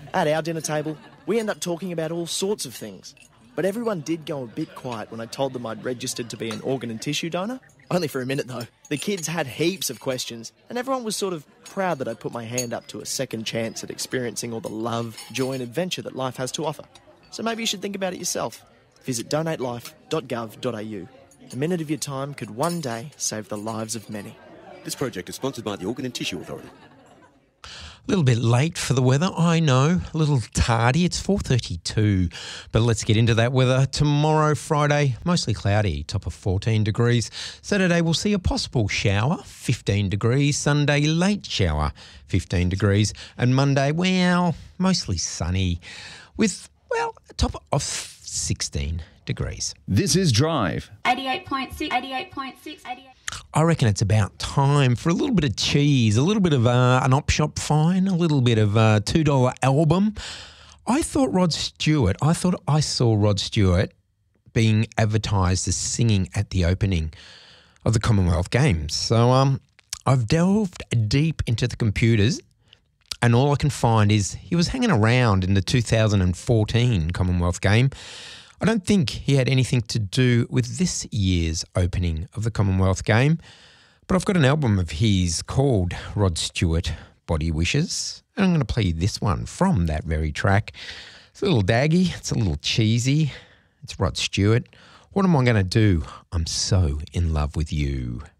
At our dinner table, we end up talking about all sorts of things. But everyone did go a bit quiet when I told them I'd registered to be an organ and tissue donor. Only for a minute, though. The kids had heaps of questions, and everyone was sort of proud that I put my hand up to a second chance at experiencing all the love, joy and adventure that life has to offer. So maybe you should think about it yourself. Visit donatelife.gov.au. A minute of your time could one day save the lives of many. This project is sponsored by the Organ and Tissue Authority. A little bit late for the weather, I know. A little tardy. It's 4:32. But let's get into that weather. Tomorrow, Friday, mostly cloudy, top of 14 degrees. Saturday, we'll see a possible shower, 15 degrees. Sunday, late shower, 15 degrees. And Monday, well, mostly sunny with, well, a top of 16 degrees. This is Drive. 88.6, 88.6, 88. I reckon it's about time for a little bit of cheese, a little bit of an op shop fine, a little bit of a $2 album. I thought I saw Rod Stewart being advertised as singing at the opening of the Commonwealth Games. So I've delved deep into the computers and all I can find is he was hanging around in the 2014 Commonwealth Game. I don't think he had anything to do with this year's opening of the Commonwealth Game, but I've got an album of his called Rod Stewart Body Wishes, and I'm going to play you this one from that very track. It's a little daggy, it's a little cheesy, it's Rod Stewart. What am I going to do? I'm so in love with you.